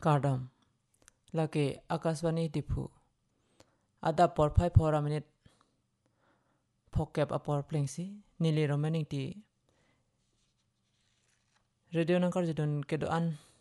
Kardam lake Akaswani Dipu ada por 5 minute phokep apor plengsi nili remaining ti radio nangkar jadon kedoan